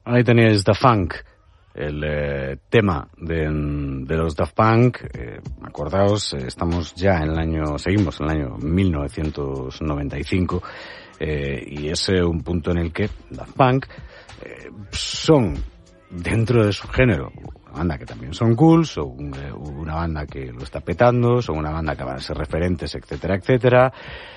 Ahí tenéis Daft Punk, el tema de los Daft Punk. Acordaos, seguimos en el año 1995, y es un punto en el que Daft Punk son, dentro de su género, una banda que también son cool, son una banda que lo está petando, son una banda que van a ser referentes, etcétera, etcétera.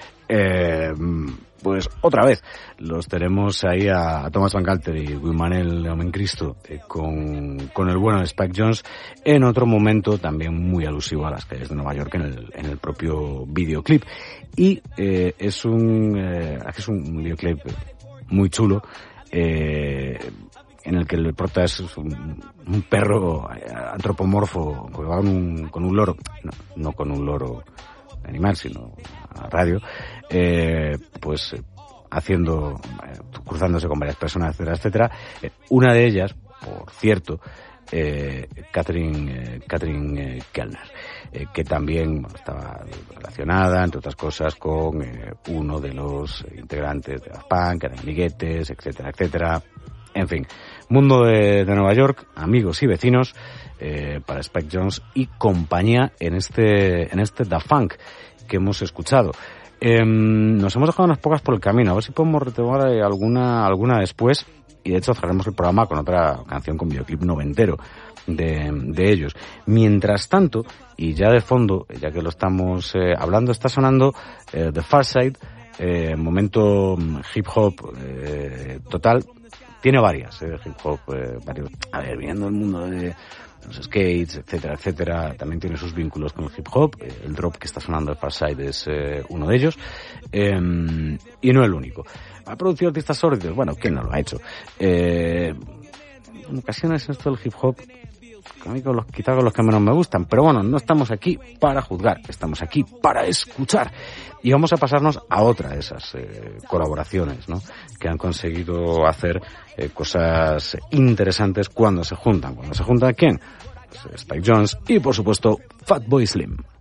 Pues otra vez los tenemos ahí a Thomas Van Galter y Guy-Manel Cristo con el bueno de Spike Jonze, en otro momento también muy alusivo a las calles de Nueva York en el propio videoclip. Y es un videoclip muy chulo, en el que el prota es un perro antropomorfo que va con un loro, no con un loro animal, sino a radio, pues cruzándose con varias personas, etcétera, etcétera. Una de ellas, por cierto, Catherine Kellner, que también estaba relacionada, entre otras cosas, con uno de los integrantes de Daft Punk, que eran amiguetes, etcétera, etcétera. En fin, mundo de Nueva York, amigos y vecinos, para Spike Jonze y compañía en este Daft Punk que hemos escuchado. Nos hemos dejado unas pocas por el camino, a ver si podemos retomar alguna después, y de hecho cerraremos el programa con otra canción con videoclip noventero de ellos. Mientras tanto, y ya de fondo, ya que lo estamos hablando, está sonando The Far Side, momento hip hop total. Tiene varias, hip hop, varios. A ver, viendo el mundo de los skates, etcétera, etcétera, también tiene sus vínculos con el hip hop. El drop que está sonando de Farside es uno de ellos, y no el único. ¿Ha producido artistas sórdidos? Bueno, ¿quién no lo ha hecho? En ocasiones esto del hip hop, a mí quizá con los que menos me gustan, pero bueno, no estamos aquí para juzgar, estamos aquí para escuchar. Y vamos a pasarnos a otra de esas colaboraciones, ¿no?, que han conseguido hacer cosas interesantes cuando se juntan. ¿Cuándo se juntan quién? Pues Spike Jonze y, por supuesto, Fatboy Slim.